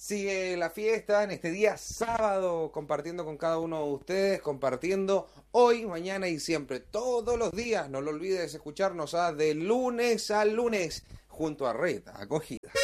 Sigue la fiesta en este día sábado, compartiendo con cada uno de ustedes, compartiendo hoy, mañana y siempre, todos los días. No lo olvides escucharnos de lunes a lunes junto a Red Acogida.